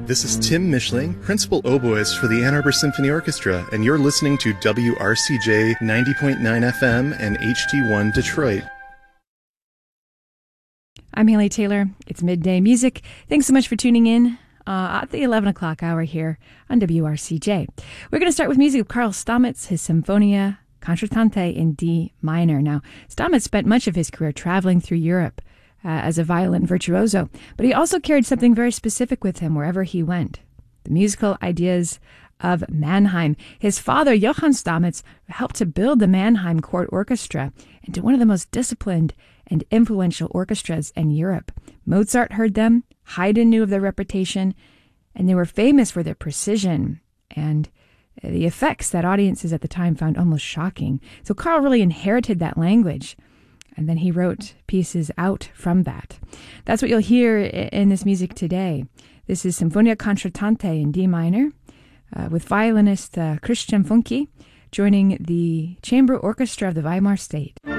This is Tim Mischling, Principal Oboist for the Ann Arbor Symphony Orchestra, and you're listening to WRCJ 90.9 FM and HD1 Detroit. I'm Haley Taylor. It's Midday Music. Thanks so much for tuning in at the 11 o'clock hour here on WRCJ. We're going to start with music of Karl Stamitz, his Sinfonia Concertante in D minor. Now, Stamitz spent much of his career traveling through Europe as a violin virtuoso, but he also carried something very specific with him wherever he went: the musical ideas of Mannheim. His father, Johann Stamitz, helped to build the Mannheim Court Orchestra into one of the most disciplined and influential orchestras in Europe. Mozart heard them, Haydn knew of their reputation, and they were famous for their precision and the effects that audiences at the time found almost shocking. So Karl really inherited that language, and then he wrote pieces out from that. That's what you'll hear in this music today. This is Sinfonia Concertante in D minor, with violinist Christian Funke joining the chamber orchestra of the Weimar State.